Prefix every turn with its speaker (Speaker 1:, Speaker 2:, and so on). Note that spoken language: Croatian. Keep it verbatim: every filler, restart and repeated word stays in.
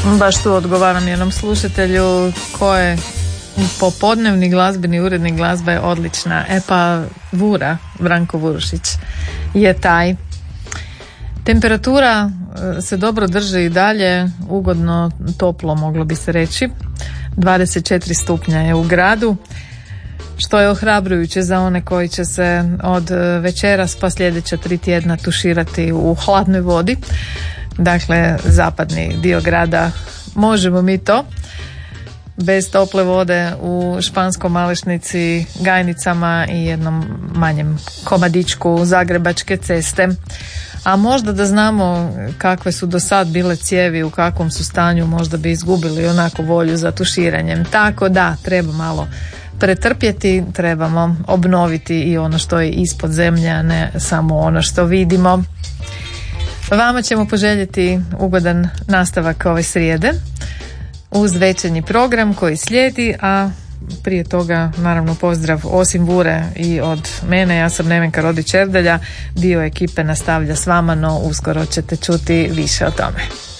Speaker 1: Baš tu odgovaram jednom slušatelju ko je popodnevni glazbeni urednik, glazba je odlična. E pa Vura, Branko Vurušić je taj. Temperatura se dobro drži i dalje, ugodno toplo moglo bi se reći. dvadeset četiri stupnja je u gradu, što je ohrabrujuće za one koji će se od večeras pa sljedeća tri tjedna tuširati u hladnoj vodi. Dakle, zapadni dio grada, možemo mi to. Bez tople vode u Španskom Malešnici, Gajnicama i jednom manjem komadičku Zagrebačke ceste. A možda da znamo kakve su do sad bile cijevi, u kakvom su stanju, možda bi izgubili onako volju za tuširanjem. Tako da, treba malo pretrpjeti, trebamo obnoviti i ono što je ispod zemlje, a ne samo ono što vidimo. Vama ćemo poželjeti ugodan nastavak ove srijede uz večernji program koji slijedi, a prije toga naravno pozdrav osim Vure i od mene. Ja sam Nevenka Rodić Erdelja, dio ekipe nastavlja s vama, no uskoro ćete čuti više o tome.